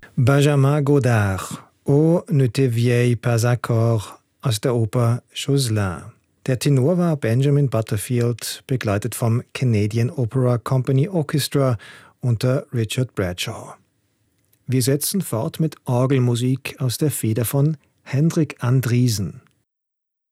Benjamin Godard, O ne te vieille pas accord aus der Oper Josselin. Der Tenor war Benjamin Butterfield, begleitet vom Canadian Opera Company Orchestra unter Richard Bradshaw. Wir setzen fort mit Orgelmusik aus der Feder von Hendrik Andriessen.